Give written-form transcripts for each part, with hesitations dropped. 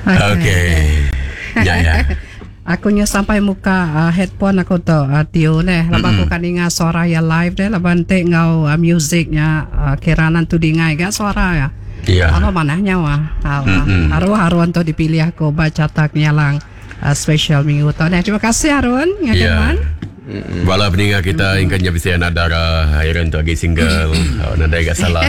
Okay. Ya. Aku nya sampai muka headphone aku tu Tio ne. Lepas aku kan ingat suara ya live deh. Lepas nanti ngau musiknya kiranan tu dengai kan suara ya. Ya. Apa manahnya wah. Haruan tu dipilih aku baca taknya lang special minggu tu. Terima kasih Harun. Ya. Walau peninggal kita ingkanya bisa nadara Hairan tu lagi single. Nada agak salah.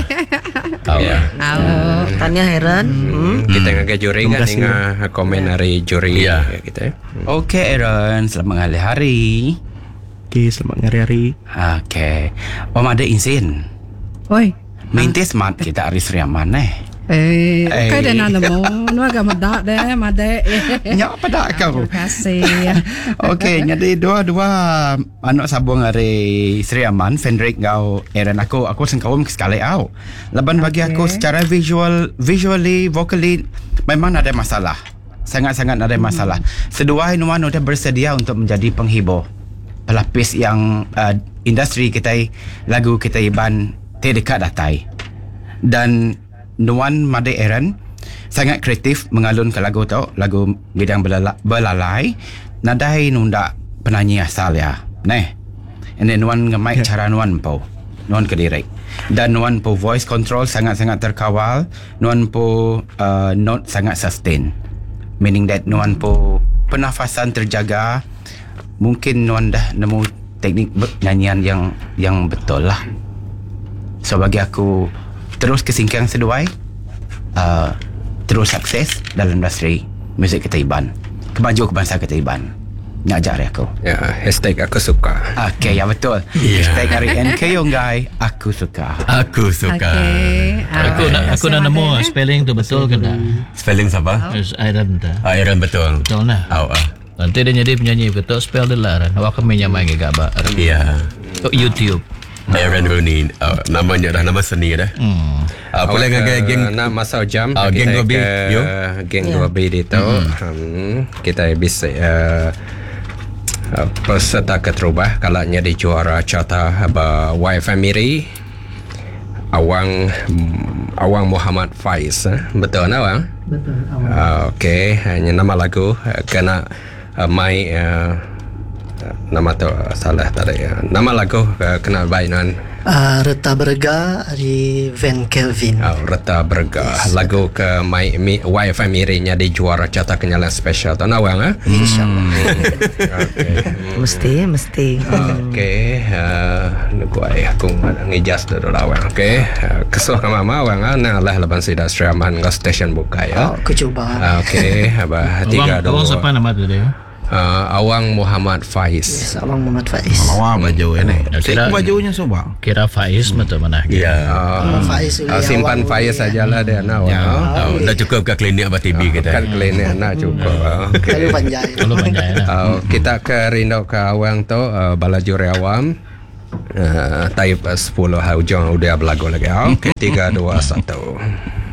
Tanya Hairan. Kita ngagai juri kan dengan komen hari juri kita. Okey Aaron, selamat hari. Okey, selamat hari. Okey. Ada insin. Oi. Minta smart kita hari Seriaman Kau dah nak nemu, nu agak medak deh, madek. Ya, apa dah kau? Terima kasih. Okey, jadi dua anak sabung hari Seriaman, Fendrik kau, Aaron aku sengkawam sekali au. Leban bagi aku secara visually, vocally memang ada masalah. Sangat-sangat ada masalah. Sedua Inuan sudah bersedia untuk menjadi penghibur. Pelapis yang industri kita, lagu kita iban terdekat datai. Dan Nuan Made Aaron sangat kreatif mengalun ke lagu tu, lagu bidang belalai. Nadai nunda penyanyi asal ya. Ini Nuan nge-mic cara Nuan po. Nuan kedirek. Dan Nuan po voice control sangat-sangat terkawal. Nuan po note sangat sustain. Meaning that Nuan po pernafasan terjaga. Mungkin Nuan dah nemu teknik nyanyian yang betul lah. So bagi aku terus kesingkang seduai, terus sukses dalam industri muzik kita Iban, kemaju ke bangsa kita Iban. Ngajar aku. Ya, hashtag aku suka. Okay, ya betul. Hashtag hari NK Yonggai, aku suka. Aku suka. Aku nak nemu spelling tu betul ke tak? Spelling siapa? Aaron tu. Aaron betul. Betul nah. Nanti dia jadi penyanyi betul spell dia lah. Awak kami nyamai ke gak Iya. YouTube. Aaron Rooney, namanya dah nama seni dah. Boleh ngagak geng nama sau jam. Geng 2B. Geng 2B itu kita bisa peserta keterubah kalau jadi juara carta YFM Miri Awang Muhammad Faiz. Betul Awang? Betul Awang. Okey, hanya nama lagu kena mai nama tu salah tadi. Nama lagu kenal baik nan. Reta Berga di Van Kelvin. Reta Berga. Lagu ke YFM Mirinya di juara carta kenyalan special. Tahu nawang InsyaAllah. Mesti. Okey. Aku ngijas dulu awang. Okey. Kesuh ke mama awang nah lah leban sida Seriaman ke stesen buka ya. Aku cuba. Okey. Abah 3 2. Awang siapa nama tu dia? Awang Muhammad Faiz. Yes, Awang Muhammad Faiz. Awang baju ini. Kira bajunya coba. Kira Faiz betul mana? Ya. Faiz simpan Faiz sajalah dia nak. Dah cukup ke klinik Abah TB kita. Kan klinik nak cukup. Kalau panjai. Kita ke rindu ke awang tu balajuri awam. Taib 10 hujung udah belagu lagi. 3 2 1.